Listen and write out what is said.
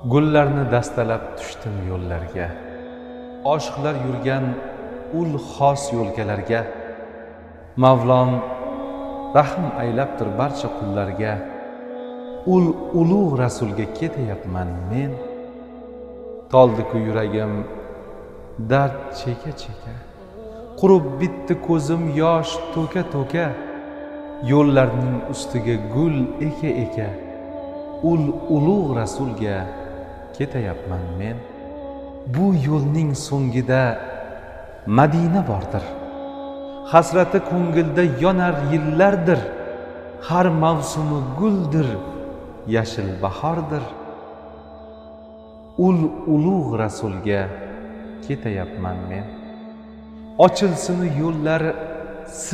Gullarni dastalab tushdim yo'llarga, oshiqlar yurgan ul xos yo'lkalarga. Mavlom rahm aylabdir barcha qullarga. Ul ulug' rasulga ketayapman men. Toldi-ku yuragim dard cheka-cheka, qurib bitdi ko'zim yosh to'ka-to'ka. Yo'llarning ustiga gul eka-eka, ul ulug' rasulga ketayapman men. Bu yo'lning so'ngida Madina bordir, hasrati ko'ngilda yonar yillardir. Har mavsumi guldir, yashil bahordir. Ul ulug' rasulga ketayapman men. Ochilsin yo'llar